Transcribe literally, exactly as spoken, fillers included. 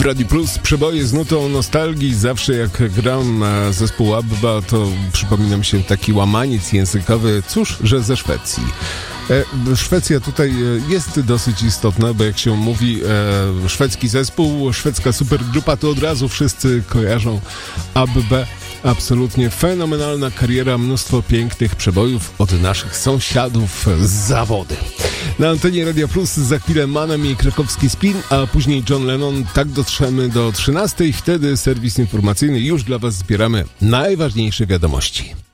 W Radiu Plus przeboje z nutą nostalgii. Zawsze jak gram zespół ABBA, to przypomina mi się taki łamaniec językowy, cóż, że ze Szwecji. E, Szwecja tutaj jest dosyć istotna, bo jak się mówi e, szwedzki zespół, szwedzka supergrupa, to od razu wszyscy kojarzą ABBA. Absolutnie fenomenalna kariera, mnóstwo pięknych przebojów od naszych sąsiadów z zawody. Na antenie Radia Plus za chwilę Manem i krakowski Spin, a później John Lennon. Tak dotrzemy do trzynastej, wtedy serwis informacyjny. Już dla Was zbieramy najważniejsze wiadomości.